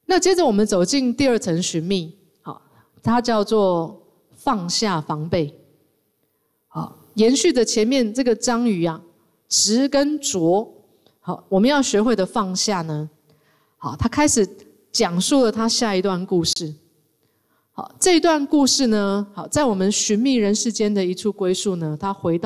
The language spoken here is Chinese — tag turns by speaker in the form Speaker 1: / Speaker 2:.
Speaker 1: 那接着我们走进第二层寻觅，好，它叫做放下防备。好，延续着前面这个章鱼啊，执跟着，好，我们要学会的放下呢，好，他开始讲述了他下一段故事。好，这一段故事呢，好，在我们寻觅人世间的一处归宿呢，他回到